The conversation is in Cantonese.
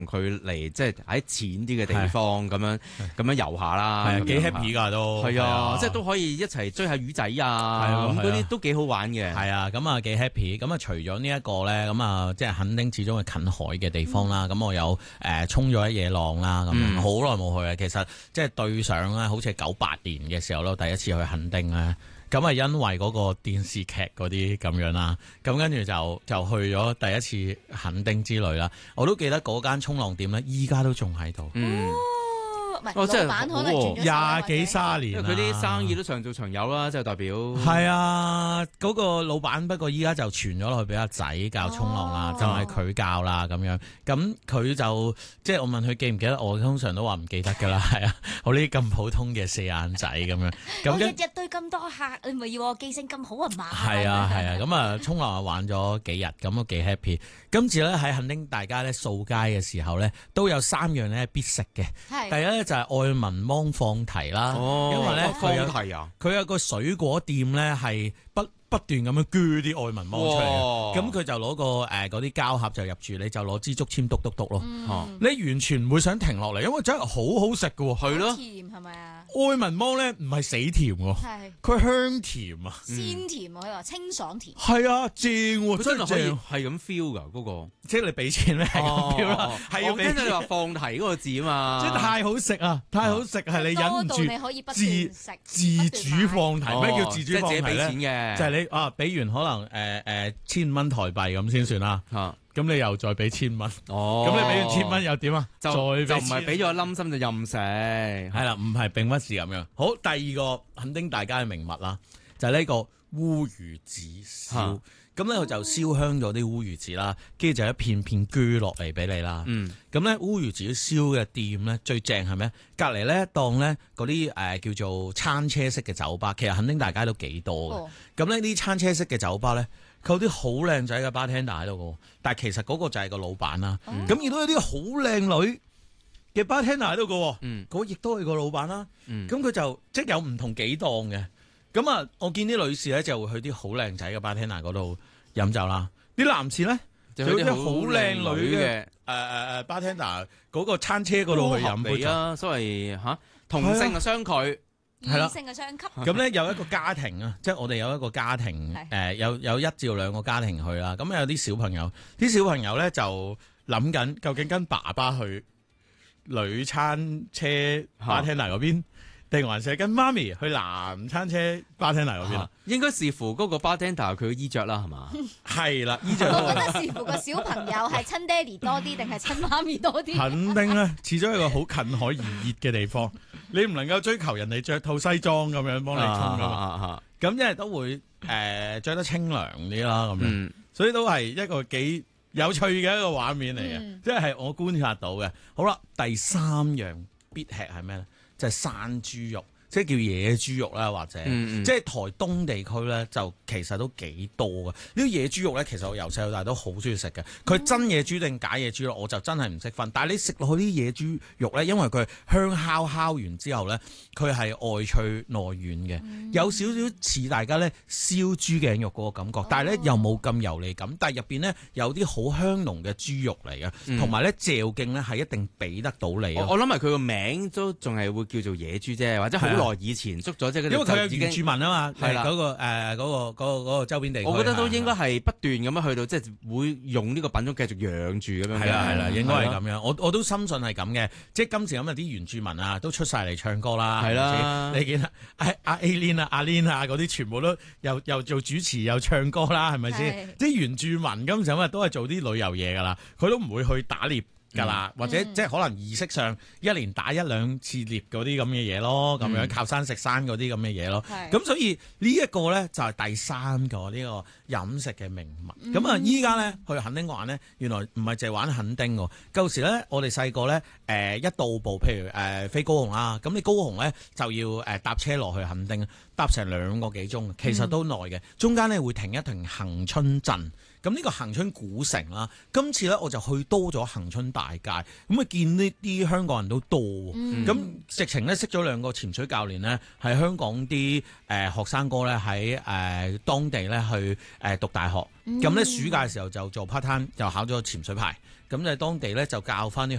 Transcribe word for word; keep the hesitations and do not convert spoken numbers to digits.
佢嚟即係喺淺啲嘅地方咁樣咁樣遊下啦， 係啊，幾咁樣 happy 㗎都係啊，即係都可以一齊追下魚仔啊， 係啊咁嗰係啊啲都幾好玩嘅。 係啊，咁啊幾 happy。咁啊除咗呢一個咧，咁啊即係墾丁始終係近海嘅地方啦。咁、嗯、我有誒衝咗一野浪啦，咁樣好耐冇去啊。其實即係對上咧，好似係九八年嘅時候咯，第一次去墾丁咧。咁啊，因為嗰個電視劇嗰啲咁樣啦，咁跟住就就去咗第一次墾丁之旅啦。我都記得嗰間衝浪店咧，依家都仲喺度。 嗯。 唔係， 哦真係老闆可能轉咗手廿幾或者卅年啦， 因為佢啲生意都長做長有啦，即係代表。 係啊，嗰、嗰個老闆不過依家就傳咗落去俾阿仔教衝浪啦， 哦就係佢教啦咁樣。咁佢就即係我問佢記唔記得，我通常都話唔記得㗎啦。係啊，我呢啲咁普通嘅四眼仔咁樣。咁我日日對咁多客，你咪要我記性咁好啊嘛？ 係啊係啊，咁啊衝浪啊玩咗幾日，咁都幾 happy。今次咧喺墾丁大家咧掃街嘅時候咧，都有三樣咧必食嘅。 係第一咧就係愛民芒放題啦， 哦， 因為咧佢有放題啊， 佢有個水果店咧係不不斷咁樣鋸啲愛民芒出嚟嘅，咁佢就攞個誒嗰啲膠盒就入住，你就攞支竹籤篤篤篤咯， 嗯你完全唔會想停落嚟，因為真係好好食㗎喎。 係咯， 甜係咪啊？ 愛民芒咧唔係死甜喎， 係佢香甜啊， 鮮甜啊，佢話清爽甜。 係啊正喎， 佢真係真係可以正， 係咁 feel 㗎嗰個。 即係你俾錢咧係咁票啦，係要俾錢我聽到你話放題嗰個字啊嘛， 即係太好食啊！太好食係你忍唔多到你可以不住斷食自自主放題。咩叫自主放題即係自己俾錢咧？ 嘅， 就係你啊，俾完可能誒誒千蚊台幣咁先算啦。 嚇咁你又再俾千蚊， 哦， 咁你俾完千蚊又點啊？ 就再就唔係千俾咗冧心就任食， 係啦，唔係並不是咁樣。好，第二個墾丁大家嘅名物啦，就係呢個烏魚子燒。咁咧佢就燒香咗啲烏魚子啦，跟住就一片片鋸落嚟俾你啦。 嗯， 咁咧烏魚子燒嘅店咧最正係咩？隔離咧檔咧嗰啲誒叫做餐車式嘅酒吧，其實墾丁大街都幾多嘅。咁呢啲餐車式嘅酒吧咧，佢有啲好靚仔嘅 bartender 喺度嘅，但係其實嗰個就係個老闆啦。咁亦都有啲好靚女嘅 bartender 喺度嘅， 嗯， 嗰亦都係個老闆啦。 嗯， 咁佢就即係有唔同幾檔嘅。咁啊，我見啲女士咧就會去啲好靚仔嘅 bartender 嗰度飲酒啦，啲男士咧就有啲好靚女嘅誒誒誒 bartender 嗰個餐車嗰度去飲杯酒啊，所謂嚇同性嘅相距係啦， 異性嘅相吸。 咁咧有一個家庭啊，即係我哋有一個家庭誒、呃，有有一至兩個家庭去啦。咁有啲小朋友，啲小朋友咧就諗緊究竟跟爸爸去女餐車 bartender 嗰邊。定還是跟媽咪去男餐車 bartender 嗰邊啊？ 應該視乎嗰個 bartender 佢嘅衣着啦，係嘛？ 係啦，衣着我覺得視乎個小朋友係親爹哋多啲定係親媽咪多啲。 墾丁咧，始終係一個好近海而熱嘅地方，你唔能夠追求人哋着套西裝咁樣幫你沖噶嘛。咁因為都會誒着、呃、得清涼啲啦，咁樣，嗯、所以都係一個幾有趣嘅一個畫面嚟嘅，嗯、即係我觀察到嘅。好啦，第三樣必吃係咩咧？就係山豬肉，即係叫野豬肉啦，或者、嗯嗯、即係台東地區咧，就其實都幾多嘅。呢啲野豬肉咧，其實我由細到大都好中意食嘅。佢真野豬定假野豬肉，我就真係唔識分。但係你食落去啲野豬肉咧，因為佢香烤烤完之後咧，佢係外脆內軟嘅，嗯、有少少似大家咧燒豬頸肉嗰個感覺，但係咧又冇咁油膩感。但係入邊咧有啲好香濃嘅豬肉嚟嘅，同埋咧嚼勁咧係一定俾得到你。 我我諗埋佢個名都仲係會叫做野豬啫，或者好耐以前捉咗即係嗰啲， 因為佢有原住民啊嘛，係啦，嗰個誒嗰個嗰個嗰個周邊地區， 我覺得都應該係不斷咁樣去到，即係會用呢個品種繼續養住咁樣。 係啦係啦，應該係咁樣。我我都深信係咁嘅，即係今時今日啲原住民啊，都出晒嚟唱歌啦。係啦，你見阿阿 A-Lin 啊、阿 Lin 啊嗰啲，全部都又又做主持又唱歌啦，係咪先？啲原住民今時今日都係做啲旅遊嘢㗎啦，佢都唔會去打獵噶啦，或者即係可能儀式上一年打一兩次獵嗰啲咁嘅嘢咯，咁樣靠山食山嗰啲咁嘅嘢咯。咁所以呢一個咧就係第三個呢個飲食嘅名物。咁啊，依家咧去墾丁玩咧，原來唔係淨係玩墾丁喎。舊時咧，我哋細個咧誒一到埗，譬如誒飛高雄啦，咁你高雄咧就要誒搭車落去墾丁。 搭成兩個幾鐘，其實都耐嘅。中間咧會停一停恒春鎮。咁呢個恒春古城啦，今次咧我就去多咗恒春大街，咁啊見呢啲香港人都多，咁、嗯、直情咧識咗兩個潛水教練咧，係香港啲誒、呃、學生哥咧喺誒當地咧去誒讀大學，咁咧、嗯、暑假嘅時候就做 part time，就考咗潛水牌，咁就當地咧就教翻啲